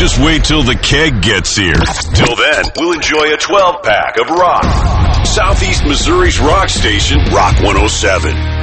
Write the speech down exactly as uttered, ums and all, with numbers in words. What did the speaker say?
Just wait till the keg gets here. Till then, we'll enjoy a twelve pack of rock. Southeast Missouri's rock station, Rock one oh seven.